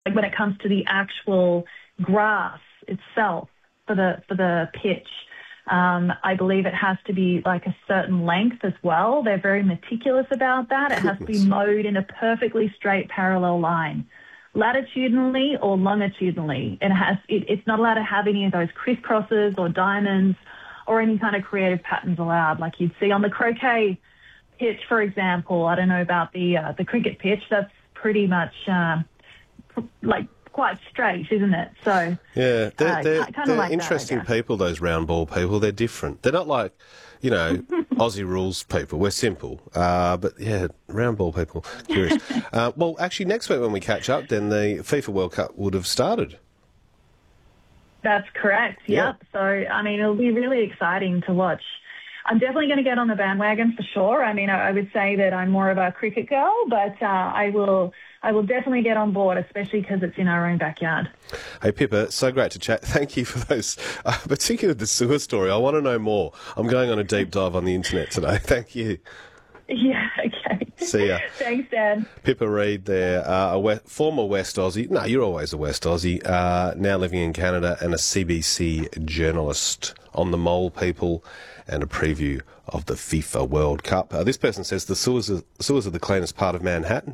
like when it comes to the actual grass itself for the pitch. I believe it has to be like a certain length as well. They're very meticulous about that. It has to be mowed in a perfectly straight parallel line, latitudinally or longitudinally. It's not allowed to have any of those crisscrosses or diamonds or any kind of creative patterns allowed, like you'd see on the croquet pitch, for example. I don't know about the cricket pitch. That's pretty much like quite straight, isn't it? So yeah, they're like interesting people, those round ball people. They're different. They're not like, Aussie rules people. We're simple. But yeah, round ball people. Curious. Well, actually, next week when we catch up, then the FIFA World Cup would have started. That's correct, yep. So, I mean, it'll be really exciting to watch. I'm definitely going to get on the bandwagon for sure. I mean, I would say that I'm more of a cricket girl, but I will definitely get on board, especially because it's in our own backyard. Hey, Pippa, so great to chat. Thank you for those, particularly the sewer story. I want to know more. I'm going on a deep dive on the internet today. Thank you. Yeah, okay. See ya. Thanks, Dan. Pippa Reid there, former West Aussie. No, you're always a West Aussie. Now living in Canada and a CBC journalist on the mole people and a preview of the FIFA World Cup. This person says the sewers are the cleanest part of Manhattan.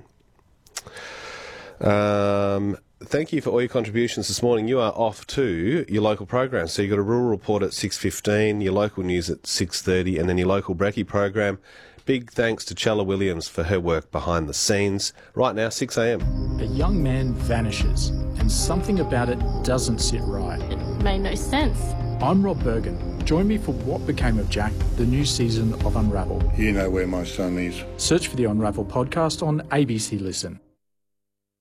Thank you for all your contributions this morning. You are off to your local program. So you've got a rural report at 6:15, your local news at 6:30, and then your local brekkie program. Big thanks to Chella Williams for her work behind the scenes. Right now, 6 a.m. A young man vanishes, and something about it doesn't sit right. It made no sense. I'm Rob Bergen. Join me for What Became of Jack, the new season of Unravel. You know where my son is. Search for the Unravel podcast on ABC Listen.